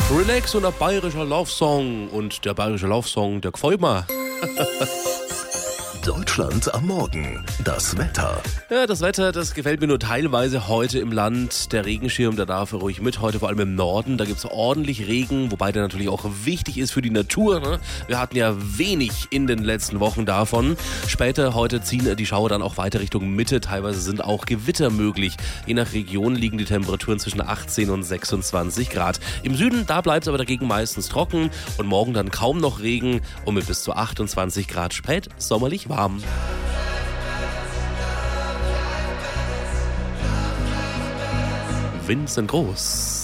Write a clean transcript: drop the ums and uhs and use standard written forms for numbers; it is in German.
Relax und ein bayerischer Love-Song. Und der bayerische Love-Song, der gefällt mir. Deutschland am Morgen. Das Wetter. Ja, das Wetter, das gefällt mir nur teilweise heute im Land. Der Regenschirm, der darf ruhig mit. Heute vor allem im Norden. Da gibt es ordentlich Regen, wobei der natürlich auch wichtig ist für die Natur. Ne? Wir hatten ja wenig in den letzten Wochen davon. Später heute ziehen die Schauer dann auch weiter Richtung Mitte. Teilweise sind auch Gewitter möglich. Je nach Region liegen die Temperaturen zwischen 18 und 26 Grad. Im Süden, da bleibt es aber dagegen meistens trocken. Und morgen dann kaum noch Regen und mit bis zu 28 Grad spät sommerlich warm. Vincent Groß.